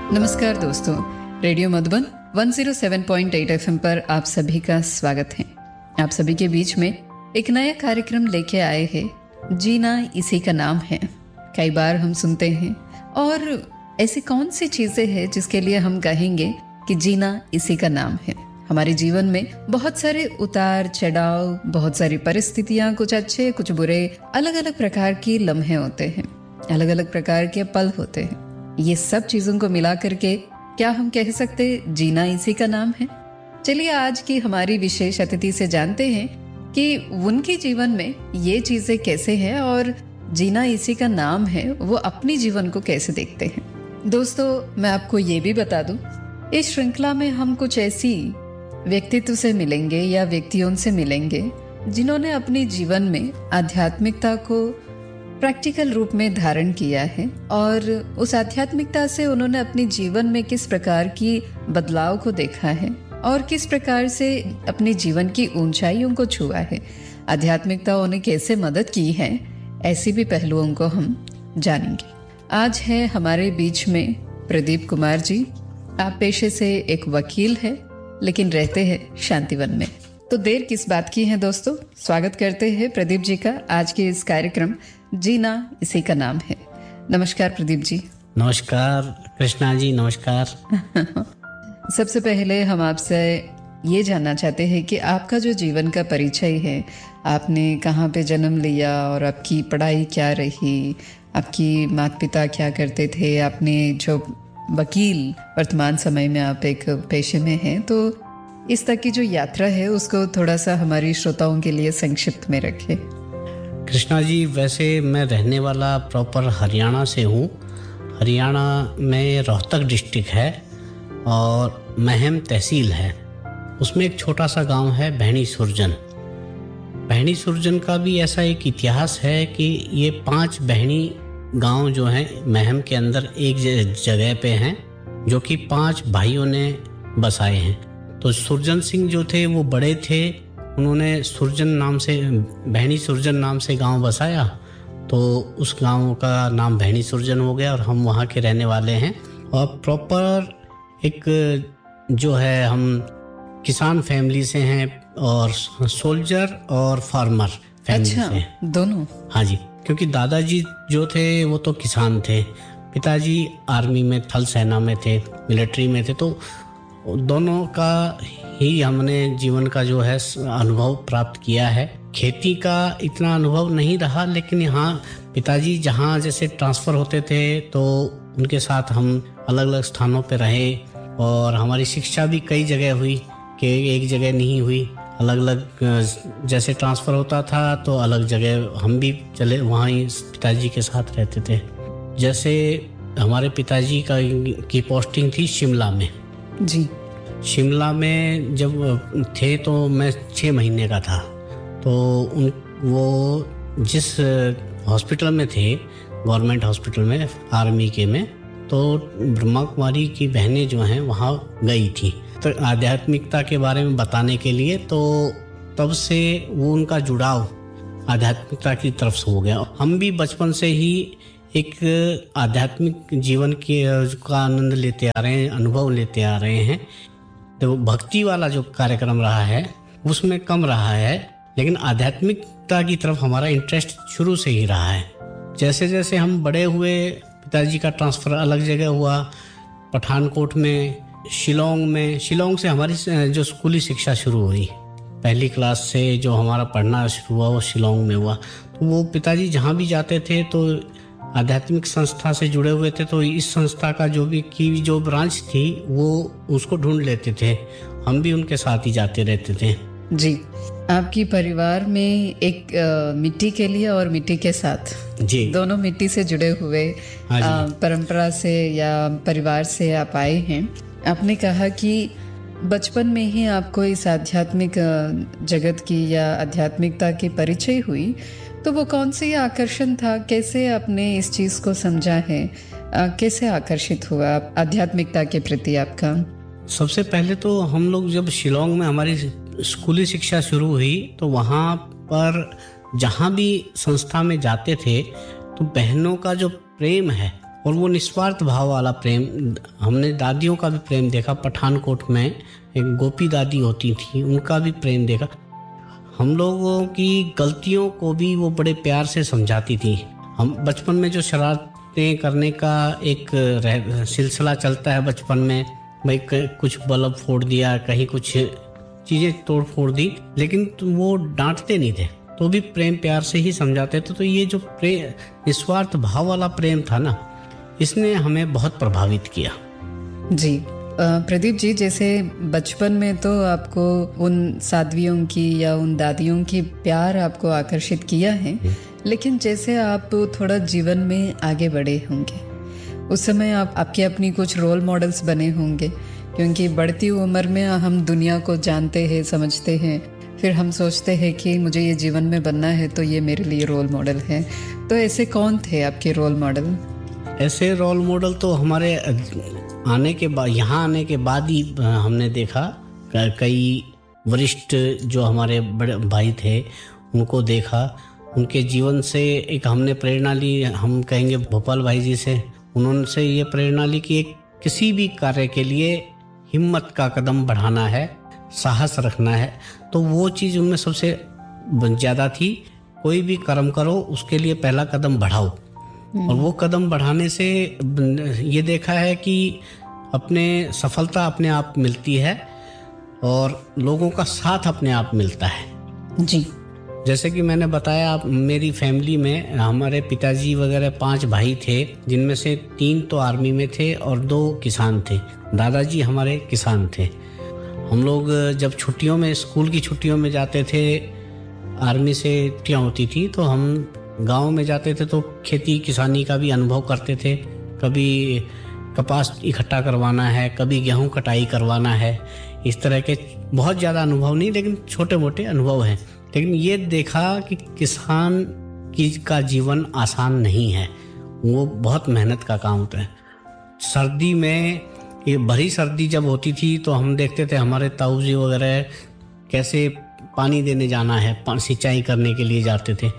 नमस्कार दोस्तों, radio Madhuban 107.8 FM पर आप सभी का स्वागत है। आप सभी के बीच में एक नया कार्यक्रम लेके आए हैं, जीना इसी का नाम है। कई बार हम सुनते हैं और ऐसी कौन सी चीजें हैं जिसके लिए हम कहेंगे कि जीना इसी का नाम है। हमारे जीवन में बहुत सारे उतार चढ़ाव, बहुत सारी परिस्थितियां, कुछ अच्छे कुछ बुरे, अलग अलग प्रकार की लम्हे होते हैं, अलग अलग प्रकार के पल होते हैं। ये सब चीजों को मिला करके क्या हम कह सकते जीना इसी का नाम है? चलिए आज की हमारी विशेष अतिथि से जानते हैं कि उनके जीवन में ये चीजें कैसे हैं और जीना इसी का नाम है, वो अपनी जीवन को कैसे देखते हैं। दोस्तों, मैं आपको ये भी बता दूं, इस श्रृंखला में हम कुछ ऐसी व्यक्तित्व से मिलेंगे या व्यक्तियों से मिलेंगे जिन्होंने अपने जीवन में आध्यात्मिकता को प्रैक्टिकल रूप में धारण किया है और उस आध्यात्मिकता से उन्होंने अपने जीवन में किस प्रकार की बदलाव को देखा है और किस प्रकार से अपने जीवन की ऊंचाइयों को छुआ है। आध्यात्मिकता उन्हें कैसे मदद की है, ऐसी भी पहलुओं को हम जानेंगे। आज है हमारे बीच में प्रदीप कुमार जी। आप पेशे से एक वकील है लेकिन रहते हैं शांतिवन में। तो देर किस बात की है दोस्तों, स्वागत करते हैं प्रदीप जी का आज के इस कार्यक्रम जीना इसी का नाम है। नमस्कार प्रदीप जी। नमस्कार कृष्णा जी, नमस्कार। सबसे पहले हम आपसे ये जानना चाहते हैं कि आपका जो जीवन का परिचय है, आपने कहाँ पे जन्म लिया और आपकी पढ़ाई क्या रही, आपकी माता पिता क्या करते थे, आपने जो वकील वर्तमान समय में आप एक पेशे में हैं, तो इस तक की जो यात्रा है उसको थोड़ा सा हमारी श्रोताओं के लिए संक्षिप्त में रखें। कृष्णा जी, वैसे मैं रहने वाला प्रॉपर हरियाणा से हूँ। हरियाणा में रोहतक डिस्ट्रिक्ट है और महम तहसील है। उसमें एक छोटा सा गांव है भैणी सुरजन। भैणी सुरजन का भी ऐसा एक इतिहास है कि ये 5 बहनी गांव जो हैं महम के अंदर एक जगह पे हैं, जो कि 5 भाइयों ने बसाए हैं। तो सुरजन सिंह जो थे वो बड़े थे, उन्होंने सुरजन नाम से, भैणी सुरजन नाम से गांव बसाया, तो उस गांव का नाम भैणी सुरजन हो गया और हम वहाँ के रहने वाले हैं। और प्रॉपर एक जो है हम किसान फैमिली से हैं और सोल्जर और फार्मर फैमिली से हैं। दोनों? हाँ जी, क्योंकि दादाजी जो थे वो तो किसान थे, पिताजी आर्मी में, थल सेना में थे, मिलिट्री में थे, तो दोनों का ही हमने जीवन का जो है अनुभव प्राप्त किया है। खेती का इतना अनुभव नहीं रहा, लेकिन यहाँ पिताजी जहाँ जैसे ट्रांसफ़र होते थे तो उनके साथ हम अलग अलग स्थानों पे रहे और हमारी शिक्षा भी कई जगह हुई कि एक जगह नहीं हुई, अलग अलग जैसे ट्रांसफ़र होता था तो अलग जगह हम भी चले, वहाँ ही पिताजी के साथ रहते थे। जैसे हमारे पिताजी की पोस्टिंग थी शिमला में जी। शिमला में जब थे तो मैं 6 महीने का था, तो वो जिस हॉस्पिटल में थे, गवर्नमेंट हॉस्पिटल में, आर्मी के में, तो ब्रह्मा कुमारी की बहनें जो हैं वहाँ गई थी तो आध्यात्मिकता के बारे में बताने के लिए। तो तब से वो उनका जुड़ाव आध्यात्मिकता की तरफ से हो गया। हम भी बचपन से ही एक आध्यात्मिक जीवन का आनंद लेते आ रहे हैं, अनुभव लेते आ रहे हैं। तो भक्ति वाला जो कार्यक्रम रहा है उसमें कम रहा है, लेकिन आध्यात्मिकता की तरफ हमारा इंटरेस्ट शुरू से ही रहा है। जैसे जैसे हम बड़े हुए, पिताजी का ट्रांसफ़र अलग जगह हुआ, पठानकोट में, शिलोंग से हमारी जो स्कूली शिक्षा शुरू हुई, पहली क्लास से जो हमारा पढ़ना शुरू हुआ वो शिलोंग में हुआ। तो वो पिताजी जहाँ भी जाते थे तो आध्यात्मिक संस्था से जुड़े हुए थे, तो इस संस्था का जो ब्रांच थी वो उसको ढूंढ लेते थे, हम भी उनके साथ ही जाते रहते थे। जी, आपकी परिवार में एक मिट्टी के लिए और मिट्टी के साथ जी, दोनों मिट्टी से जुड़े हुए परंपरा से या परिवार से आप आए हैं। आपने कहा कि बचपन में ही आपको इस आध्यात्मिक जगत की या आध्यात्मिकता की परिचय हुई, तो वो कौन सी आकर्षण था, कैसे आपने इस चीज़ को समझा है, कैसे आकर्षित हुआ आध्यात्मिकता के प्रति आपका? सबसे पहले तो हम लोग जब शिलोंग में हमारी स्कूली शिक्षा शुरू हुई तो वहाँ पर जहाँ भी संस्था में जाते थे तो बहनों का जो प्रेम है और वो निस्वार्थ भाव वाला प्रेम, हमने दादियों का भी प्रेम देखा। पठानकोट में एक गोपी दादी होती थी, उनका भी प्रेम देखा। हम लोगों की गलतियों को भी वो बड़े प्यार से समझाती थी। हम बचपन में जो शरारतें करने का एक सिलसिला चलता है बचपन में, भाई कुछ बल्ब फोड़ दिया, कहीं कुछ चीज़ें तोड़ फोड़ दी, लेकिन वो डांटते नहीं थे, तो भी प्रेम प्यार से ही समझाते थे। तो ये जो निस्वार्थ भाव वाला प्रेम था ना, इसने हमें बहुत प्रभावित किया। जी प्रदीप जी, जैसे बचपन में तो आपको उन साध्वियों की या उन दादियों की प्यार आपको आकर्षित किया है, लेकिन जैसे आप थोड़ा जीवन में आगे बढ़े होंगे, उस समय आपके अपनी कुछ रोल मॉडल्स बने होंगे, क्योंकि बढ़ती उम्र में हम दुनिया को जानते हैं, समझते हैं, फिर हम सोचते हैं कि मुझे ये जीवन में बनना है तो ये मेरे लिए रोल मॉडल है। तो ऐसे कौन थे आपके रोल मॉडल? ऐसे रोल मॉडल तो हमारे यहाँ आने के बाद ही हमने देखा। कई वरिष्ठ जो हमारे बड़े भाई थे उनको देखा, उनके जीवन से एक हमने प्रेरणा ली। हम कहेंगे भोपाल भाई जी से, उन्होंने ये प्रेरणा ली कि किसी भी कार्य के लिए हिम्मत का कदम बढ़ाना है, साहस रखना है। तो वो चीज़ उनमें सबसे ज़्यादा थी। कोई भी कर्म करो, उसके लिए पहला कदम बढ़ाओ। और वो कदम बढ़ाने से ये देखा है कि अपने सफलता अपने आप मिलती है और लोगों का साथ अपने आप मिलता है। जी, जैसे कि मैंने बताया, आप मेरी फैमिली में हमारे पिताजी वगैरह 5 भाई थे, जिनमें से 3 तो आर्मी में थे और 2 किसान थे। दादाजी हमारे किसान थे। हम लोग जब छुट्टियों में, स्कूल की छुट्टियों में जाते थे, आर्मी से छुट्टियाँ होती थी, तो हम गांव में जाते थे तो खेती किसानी का भी अनुभव करते थे। कभी कपास इकट्ठा करवाना है, कभी गेहूं कटाई करवाना है। इस तरह के बहुत ज़्यादा अनुभव नहीं, लेकिन छोटे मोटे अनुभव हैं। लेकिन ये देखा कि किसान का जीवन आसान नहीं है, वो बहुत मेहनत का काम होता है। सर्दी में, ये भरी सर्दी जब होती थी तो हम देखते थे हमारे ताऊ जी वगैरह कैसे पानी देने जाना है, सिंचाई करने के लिए जाते थे।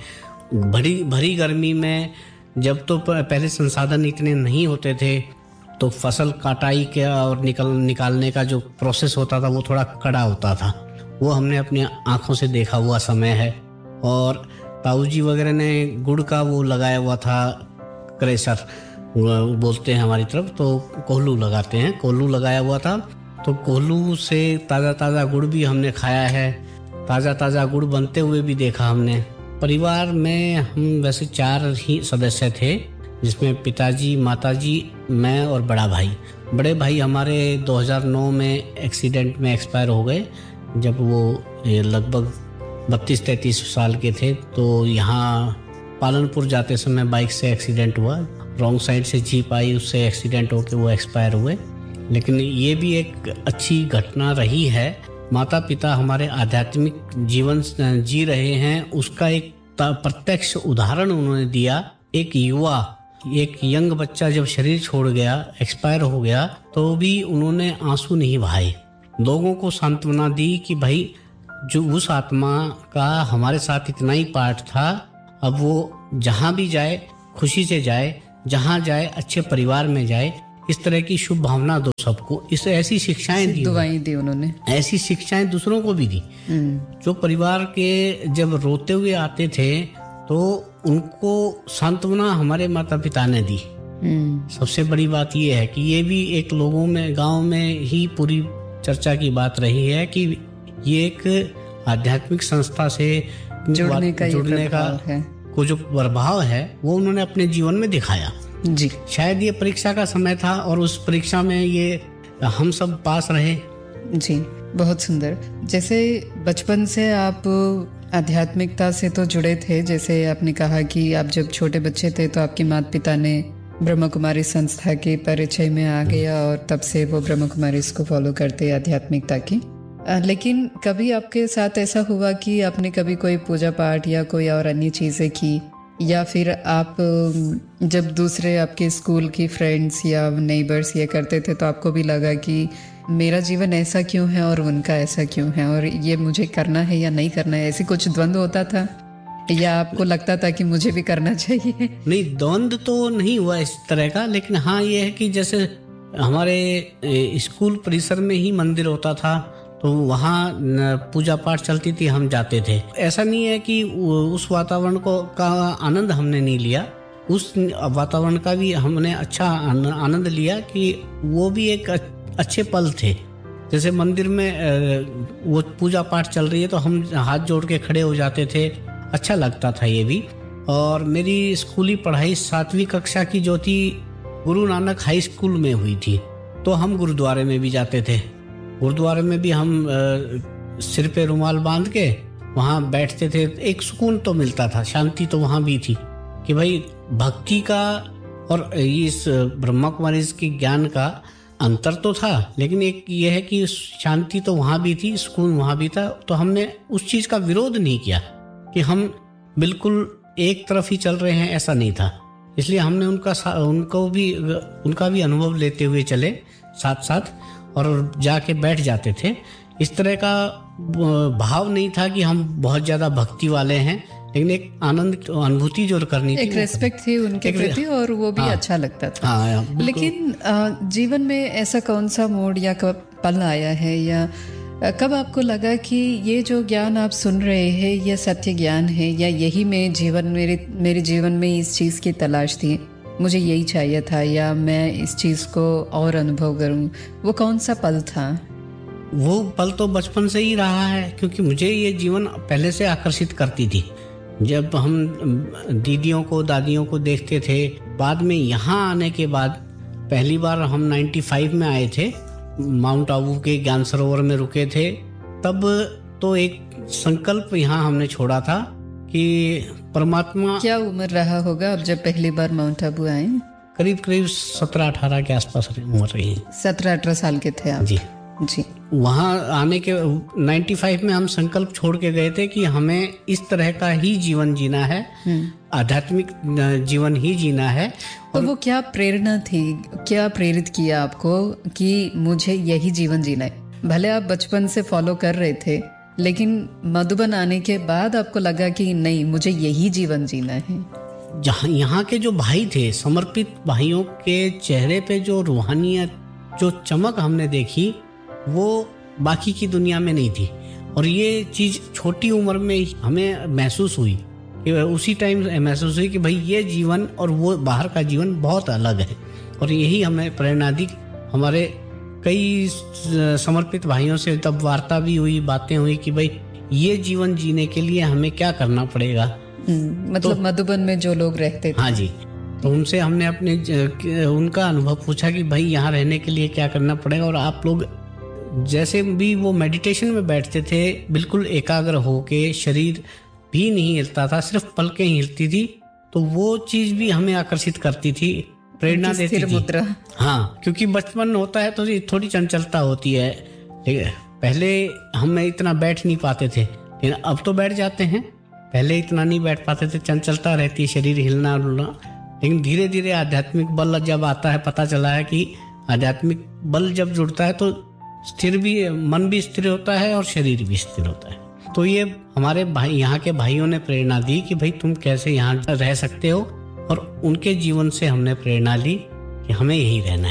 भरी गर्मी में जब तो पहले संसाधन इतने नहीं होते थे, तो फसल कटाई के और निकालने का जो प्रोसेस होता था वो थोड़ा कड़ा होता था। वो हमने अपनी आंखों से देखा हुआ समय है। और ताऊ जी वगैरह ने गुड़ का वो लगाया हुआ था, क्रेशर बोलते हैं हमारी तरफ, तो कोल्हू लगाते हैं, कोल्हू लगाया हुआ था। तो कोल्हू से ताज़ा गुड़ भी हमने खाया है, ताज़ा गुड़ बनते हुए भी देखा हमने। परिवार में हम वैसे 4 ही सदस्य थे, जिसमें पिताजी, माताजी, मैं और बड़ा भाई। बड़े भाई हमारे 2009 में एक्सीडेंट में एक्सपायर हो गए, जब वो लगभग 32-33 साल के थे। तो यहाँ पालनपुर जाते समय बाइक से एक्सीडेंट हुआ, रॉन्ग साइड से जीप आई, उससे एक्सीडेंट होकर वो एक्सपायर हुए। लेकिन ये भी एक अच्छी घटना रही है। माता पिता हमारे आध्यात्मिक जीवन जी रहे हैं, उसका एक प्रत्यक्ष उदाहरण उन्होंने दिया। एक युवा, एक यंग बच्चा जब शरीर छोड़ गया, एक्सपायर हो गया, तो भी उन्होंने आंसू नहीं बहाए, लोगों को सांत्वना दी कि भाई जो उस आत्मा का हमारे साथ इतना ही पार्ट था, अब वो जहाँ भी जाए खुशी से जाए, जहाँ जाए अच्छे परिवार में जाए। इस तरह की शुभ भावना दो सबको। इस ऐसी शिक्षाएं दी, दुआएं दी उन्होंने, ऐसी शिक्षाएं दूसरों को भी दी। जो परिवार के जब रोते हुए आते थे तो उनको सांत्वना हमारे माता पिता ने दी। सबसे बड़ी बात यह है कि ये भी एक लोगों में, गांव में ही पूरी चर्चा की बात रही है कि ये एक आध्यात्मिक संस्था से जुड़ने का को जो प्रभाव है वो उन्होंने अपने जीवन में दिखाया। जी, शायद ये परीक्षा का समय था और उस परीक्षा में ये हम सब पास रहे। जी, बहुत सुंदर। जैसे बचपन से आप आध्यात्मिकता से तो जुड़े थे, जैसे आपने कहा कि आप जब छोटे बच्चे थे तो आपके माता पिता ने ब्रह्म कुमारी संस्था के परिचय में आ गया और तब से वो ब्रह्म कुमारी इसको फॉलो करते आध्यात्मिकता की। लेकिन कभी आपके साथ ऐसा हुआ कि आपने कभी कोई पूजा पाठ या कोई और अन्य चीज़ें की, या फिर आप जब दूसरे आपके स्कूल की फ्रेंड्स या नेबर्स ये करते थे तो आपको भी लगा कि मेरा जीवन ऐसा क्यों है और उनका ऐसा क्यों है और ये मुझे करना है या नहीं करना है, ऐसी कुछ द्वंद्व होता था? या आपको लगता था कि मुझे भी करना चाहिए? नहीं, द्वंद तो नहीं हुआ इस तरह का, लेकिन हाँ ये है कि जैसे हमारे स्कूल परिसर में ही मंदिर होता था, तो वहाँ पूजा पाठ चलती थी, हम जाते थे। ऐसा नहीं है कि उस वातावरण का आनंद हमने नहीं लिया, उस वातावरण का भी हमने अच्छा आनंद लिया कि वो भी एक अच्छे पल थे। जैसे मंदिर में वो पूजा पाठ चल रही है तो हम हाथ जोड़ के खड़े हो जाते थे, अच्छा लगता था ये भी। और मेरी स्कूली पढ़ाई 7वीं कक्षा की जो थी गुरु नानक हाई स्कूल में हुई थी, तो हम गुरुद्वारे में भी जाते थे। गुरुद्वारे में भी हम सिर पे रुमाल बांध के वहाँ बैठते थे, एक सुकून तो मिलता था, शांति तो वहाँ भी थी कि भाई भक्ति का और इस ब्रह्मा कुमारी के ज्ञान का अंतर तो था, लेकिन एक ये है कि शांति तो वहाँ भी थी, सुकून वहाँ भी था। तो हमने उस चीज़ का विरोध नहीं किया कि हम बिल्कुल एक तरफ ही चल रहे हैं, ऐसा नहीं था। इसलिए हमने उनका भी अनुभव लेते हुए चले साथ साथ, और जाके बैठ जाते थे। इस तरह का भाव नहीं था कि हम बहुत ज़्यादा भक्ति वाले हैं, लेकिन एक आनंद अनुभूति जो करनी थी, एक रेस्पेक्ट थी उनके प्रति, और वो भी अच्छा लगता था। लेकिन जीवन में ऐसा कौन सा मोड़ या पल आया है, या कब आपको लगा कि ये जो ज्ञान आप सुन रहे हैं ये सत्य ज्ञान है, या यही मेरे जीवन में इस चीज़ की तलाश थी, मुझे यही चाहिए था, या मैं इस चीज़ को और अनुभव करूं? वो कौन सा पल था? वो पल तो बचपन से ही रहा है, क्योंकि मुझे ये जीवन पहले से आकर्षित करती थी। जब हम दीदियों को, दादियों को देखते थे, बाद में यहाँ आने के बाद पहली बार हम 95 में आए थे, माउंट आबू के ज्ञान सरोवर में रुके थे, तब तो एक संकल्प यहाँ हमने छोड़ा था कि परमात्मा। क्या उम्र रहा होगा अब जब पहली बार माउंट आबू आए? करीब 17-18 के आसपास उम्र रही। 17-18 साल के थे आप? जी। वहाँ आने के 95 में हम संकल्प छोड़ के गए थे कि हमें इस तरह का ही जीवन जीना है, आध्यात्मिक जीवन ही जीना है। तो वो क्या प्रेरणा थी, क्या प्रेरित किया आपको कि मुझे यही जीवन जीना है? भले आप बचपन से फॉलो कर रहे थे, लेकिन मधुबन आने के बाद आपको लगा कि नहीं, मुझे यही जीवन जीना है। जहाँ यहाँ के जो भाई थे, समर्पित भाइयों के चेहरे पे जो रूहानियत, जो चमक हमने देखी, वो बाकी की दुनिया में नहीं थी। और ये चीज़ छोटी उम्र में हमें महसूस हुई, कि उसी टाइम महसूस हुई कि भाई ये जीवन और वो बाहर का जीवन बहुत अलग है। और यही हमें प्रेरणा दी। हमारे कई समर्पित भाइयों से तब वार्ता भी हुई, बातें हुई कि भाई ये जीवन जीने के लिए हमें क्या करना पड़ेगा। मतलब तो, मधुबन में जो लोग रहते थे। हाँ जी, तो उनसे हमने उनका अनुभव पूछा कि भाई यहाँ रहने के लिए क्या करना पड़ेगा। और आप लोग जैसे भी वो मेडिटेशन में बैठते थे, बिल्कुल एकाग्र होके, शरीर भी नहीं हिलता था, सिर्फ पलकें हिलती थी, तो वो चीज भी हमें आकर्षित करती थी, प्रेरणा देती थी। हाँ, क्योंकि बचपन होता है तो थोड़ी चंचलता होती है, ठीक है। पहले हम इतना बैठ नहीं पाते थे, लेकिन अब तो बैठ जाते हैं। पहले इतना नहीं बैठ पाते थे, चंचलता रहती है, शरीर हिलना डुलना। लेकिन धीरे धीरे आध्यात्मिक बल जब आता है, पता चला है कि आध्यात्मिक बल जब जुड़ता है तो स्थिर भी, मन भी स्थिर होता है और शरीर भी स्थिर होता है। तो ये हमारे भाई, यहाँ के भाइयों ने प्रेरणा दी कि भाई तुम कैसे यहाँ रह सकते हो, और उनके जीवन से हमने प्रेरणा ली कि हमें यहीं रहना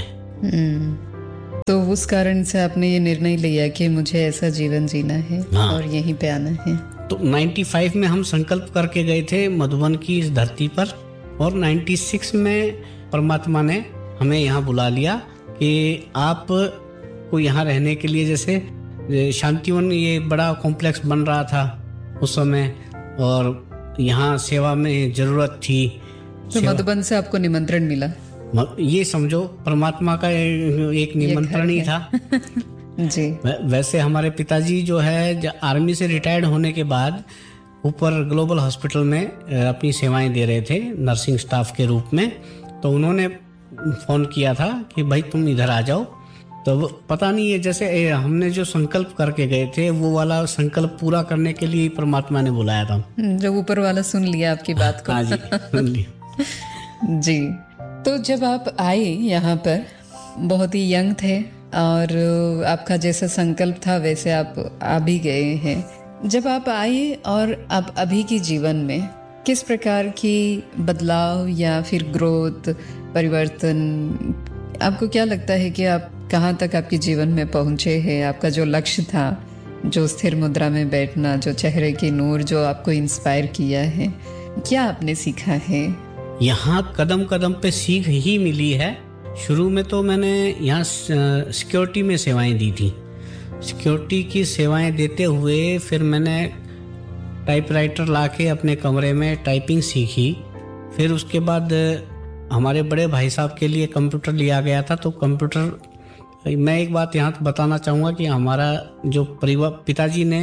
है। तो उस कारण से आपने ये निर्णय लिया कि मुझे ऐसा जीवन जीना है। हाँ। और यहीं पे आना है। तो 95 में हम संकल्प करके गए थे मधुबन की इस धरती पर, और 96 में परमात्मा ने हमें यहाँ बुला लिया कि आप को यहाँ रहने के लिए, जैसे शांतिवन ये बड़ा कॉम्प्लेक्स बन रहा था उस समय, और यहाँ सेवा में जरूरत थी। तो मधुबन से आपको निमंत्रण मिला? ये समझो परमात्मा का एक निमंत्रण ही था। जी। वैसे हमारे पिताजी जो है आर्मी से रिटायर्ड होने के बाद ऊपर ग्लोबल हॉस्पिटल में अपनी सेवाएं दे रहे थे नर्सिंग स्टाफ के रूप में, तो उन्होंने फोन किया था कि भाई तुम इधर आ जाओ। तो पता नहीं है, जैसे हमने जो संकल्प करके गए थे वो वाला संकल्प पूरा करने के लिए परमात्मा ने बुलाया था। जो ऊपर वाला सुन लिया आपकी बात को। हाँ जी, सुन लिया। जी। तो जब आप आए यहाँ पर, बहुत ही यंग थे, और आपका जैसा संकल्प था वैसे आप आ भी गए हैं, जब आप आए और अब अभी की जीवन में किस प्रकार की बदलाव या फिर ग्रोथ, परिवर्तन, आपको क्या लगता है कि आप कहाँ तक आपके जीवन में पहुँचे हैं? आपका जो लक्ष्य था, जो स्थिर मुद्रा में बैठना, जो चेहरे की नूर जो आपको इंस्पायर किया है, क्या आपने सीखा है? यहाँ कदम कदम पे सीख ही मिली है। शुरू में तो मैंने यहाँ सिक्योरिटी में सेवाएं दी थी। सिक्योरिटी की सेवाएं देते हुए फिर मैंने टाइपराइटर लाके अपने कमरे में टाइपिंग सीखी। फिर उसके बाद हमारे बड़े भाई साहब के लिए कंप्यूटर लिया गया था। तो कंप्यूटर, मैं एक बात यहाँ बताना चाहूँगा कि हमारा जो परिवार, पिताजी ने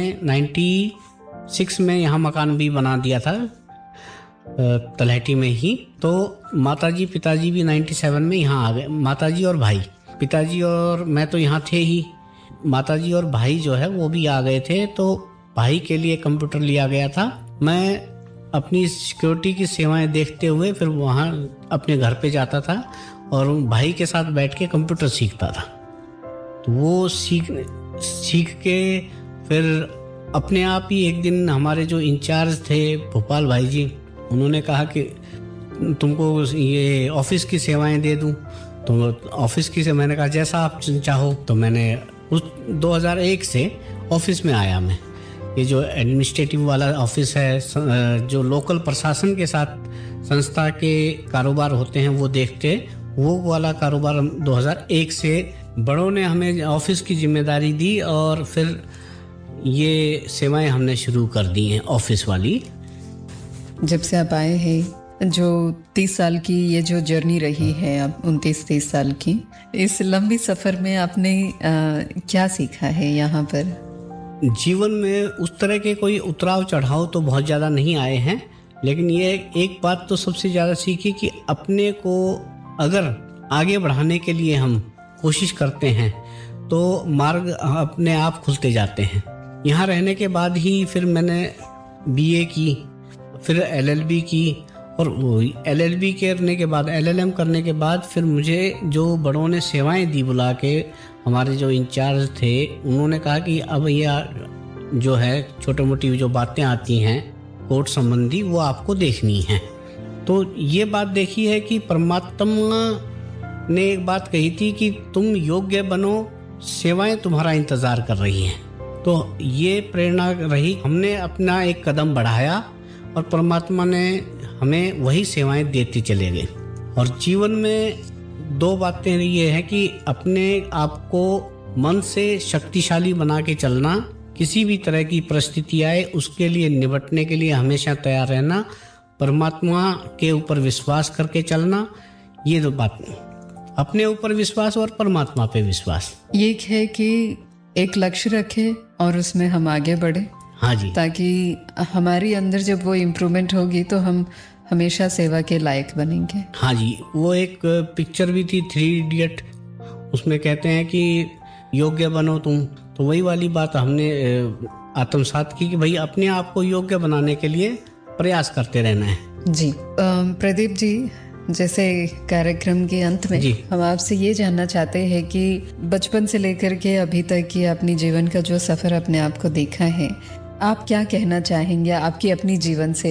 96 में यहाँ मकान भी बना दिया था तलहटी में ही। तो माताजी पिताजी भी 97 में यहाँ आ गए। माताजी और भाई, पिताजी और मैं तो यहाँ थे ही, माताजी और भाई जो है वो भी आ गए थे। तो भाई के लिए कंप्यूटर लिया गया था। मैं अपनी सिक्योरिटी की सेवाएं देखते हुए फिर वहाँ अपने घर पे जाता था और भाई के साथ बैठ के कंप्यूटर सीखता था। तो वो सीख के फिर अपने आप ही एक दिन हमारे जो इंचार्ज थे भोपाल भाई जी, उन्होंने कहा कि तुमको ये ऑफिस की सेवाएं दे दूं। तो ऑफिस की से मैंने कहा जैसा आप चाहो। तो मैंने उस 2001 से ऑफिस में आया। मैं ये जो एडमिनिस्ट्रेटिव वाला ऑफिस है, जो लोकल प्रशासन के साथ संस्था के कारोबार होते हैं वो देखते, वो वाला कारोबार 2001 से बड़ों ने हमें ऑफिस की जिम्मेदारी दी और फिर ये सेवाएं हमने शुरू कर दी हैं ऑफिस वाली। जब से आप आए हैं, जो 30 साल की ये जो जर्नी रही है, अब 29-30 साल की, इस लंबी सफ़र में आपने क्या सीखा है यहाँ पर? जीवन में उस तरह के कोई उतराव चढ़ाव तो बहुत ज़्यादा नहीं आए हैं, लेकिन ये एक बात तो सबसे ज़्यादा सीखी कि अपने को अगर आगे बढ़ाने के लिए हम कोशिश करते हैं तो मार्ग अपने आप खुलते जाते हैं। यहाँ रहने के बाद ही फिर मैंने BA की, फिर LLB की, और LLB करने के बाद LLM करने के बाद फिर मुझे जो बड़ों ने सेवाएं दी बुला के, हमारे जो इंचार्ज थे, उन्होंने कहा कि अब यह जो है छोटी मोटी जो बातें आती हैं कोर्ट संबंधी वो आपको देखनी है। तो ये बात देखी है कि परमात्मा ने एक बात कही थी कि तुम योग्य बनो, सेवाएं तुम्हारा इंतज़ार कर रही हैं। तो ये प्रेरणा रही, हमने अपना एक कदम बढ़ाया और परमात्मा ने हमें वही सेवाएं देते चले गए। और जीवन में दो बातें ये है कि अपने आप को मन से शक्तिशाली बना के चलना, किसी भी तरह की परिस्थिति आए उसके लिए निपटने के लिए हमेशा तैयार रहना, परमात्मा के ऊपर विश्वास करके चलना। ये दो बातें, अपने ऊपर विश्वास और परमात्मा पे विश्वास। ये है कि एक लक्ष्य रखे और उसमें हम आगे बढ़े। हाँ जी, ताकि हमारी अंदर जब वो इम्प्रूवमेंट होगी तो हम हमेशा सेवा के लायक बनेंगे। हाँ जी, वो एक पिक्चर भी थी 3 इडियट, उसमें कहते हैं कि योग्य बनो तुम। तो वही वाली बात हमने आत्मसात की कि भाई अपने आप को योग्य बनाने के लिए प्रयास करते रहना है। जी प्रदीप जी, जैसे कार्यक्रम के अंत में हम आपसे ये जानना चाहते हैं कि बचपन से लेकर के अभी तक की अपनी जीवन का जो सफ़र अपने आप को देखा है, आप क्या कहना चाहेंगे आपकी अपनी जीवन से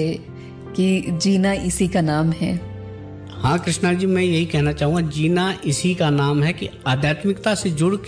कि जीना इसी का नाम है? हाँ कृष्णा जी, मैं यही कहना चाहूँगा, जीना इसी का नाम है कि आध्यात्मिकता से जुड़